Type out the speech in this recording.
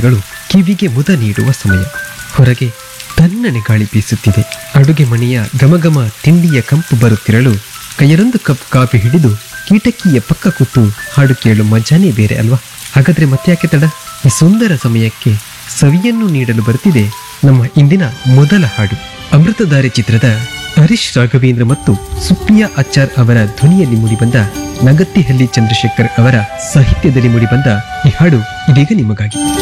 ಗಳು ಕಿವಿಗೆ ಮುದ ನೀಡುವ ಸಮಯ. ಹೊರಗೆ ತಣ್ಣನೆ ಗಾಳಿ ಬೀಸುತ್ತಿದೆ. ಅಡುಗೆ ಮನೆಯ ಘಮಘಮ ತಿಂಡಿಯ ಕಂಪು ಬರುತ್ತಿರಲು ಕೈಯರೊಂದು ಕಪ್ ಕಾಫಿ ಹಿಡಿದು ಕೀಟಕಿಯ ಪಕ್ಕ ಕೂತು ಹಾಡು ಕೇಳು ಮಜಾನೇ ಬೇರೆ ಅಲ್ವಾ? ಹಾಗಾದ್ರೆ ಮತ್ತೆ ಯಾಕೆ ತಡ? ಈ ಸುಂದರ ಸಮಯಕ್ಕೆ ಸವಿಯನ್ನು ನೀಡಲು ಬರುತ್ತಿದೆ ನಮ್ಮ ಇಂದಿನ ಮೊದಲ ಹಾಡು. ಅಮೃತಧಾರೆ ಚಿತ್ರದ ಹರೀಶ್ ರಾಘವೇಂದ್ರ ಮತ್ತು ಸುಪ್ರಿಯಾ ಆಚಾರ್ ಅವರ ಧ್ವನಿಯಲ್ಲಿ ಮೂಡಿಬಂದ, ನಗತ್ತಿಹಳ್ಳಿ ಚಂದ್ರಶೇಖರ್ ಅವರ ಸಾಹಿತ್ಯದಲ್ಲಿ ಮೂಡಿಬಂದ ಈ ಹಾಡು ಇದೀಗ ನಿಮಗಾಗಿ.